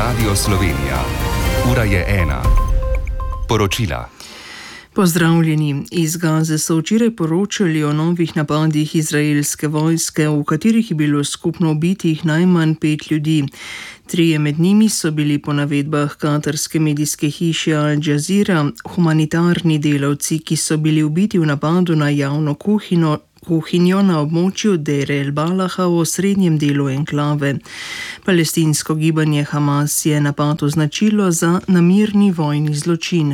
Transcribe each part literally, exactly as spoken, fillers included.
Radio Slovenija. Ura je ena. Poročila. Pozdravljeni. Iz Gaze so včeraj poročali o novih napadih izraelske vojske, v katerih je bilo skupno ubitih najmanj pet ljudi. Trije med njimi so bili po navedbah katarske medijske hiše Al Jazeera humanitarni delavci, ki so bili ubiti v napadu na javno kuhino, kuhinjo na območju Deir el-Balaha v osrednjem delu enklave. Palestinsko gibanje Hamas je napad označilo za namerni vojni zločin.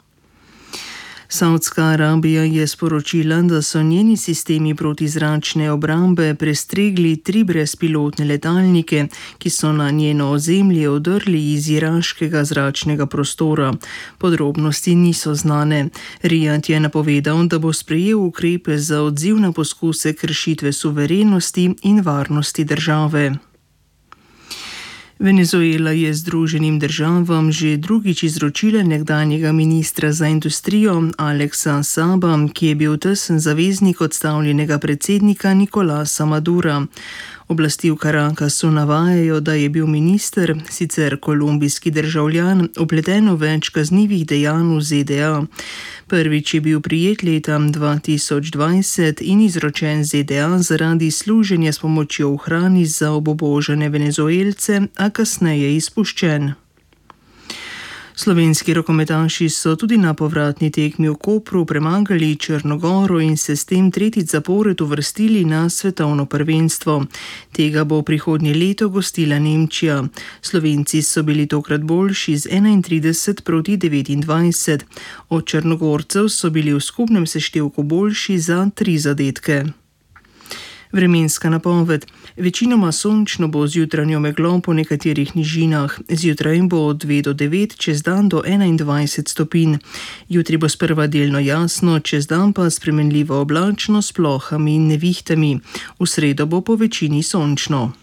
Saudska Arabija je sporočila, da so njeni sistemi protizračne obrambe prestregli tri brezpilotne letalnike, ki so na njeno ozemlje odrli iz iraškega zračnega prostora. Podrobnosti niso znane. Rijad je napovedal, da bo sprejel ukrepe za odziv na poskuse kršitve suverenosti in varnosti države. Venezuela je Združenim državam že drugič izročila nekdanjega ministra za industrijo Alexa Saba, ki je bil tesen zaveznik odstavljenega predsednika Nicolasa Madura. Oblasti v Caracasu navajajo, da je bil minister, sicer kolumbijski državljan, vpleten v več kaznivih dejanj v Z D A. Prvič je bil prijet leta dva tisoč dvajset in izročen Z D A zaradi služenja s pomočjo v hrani za obubožane Venezuelce, a kasneje izpuščen. Slovenski rokometaši so tudi na povratni tekmi v Kopru premagali Črno goro in se s tem tretjič zapored uvrstili na svetovno prvenstvo. Tega bo prihodnje leto gostila Nemčija. Slovenci so bili tokrat boljši z enaintrideset proti devetindvajset. Od Črnogorcev so bili v skupnem seštevku boljši za tri zadetke. Vremenska napoved. Večinoma sončno bo z jutranjo meglo po nekaterih nižinah. Zjutraj bo od dve do devet, čez dan do enaindvajset stopinj. Jutri bo sprva delno jasno, čez dan pa spremenljivo oblačno s plohami in nevihtami. V sredo bo po večini sončno.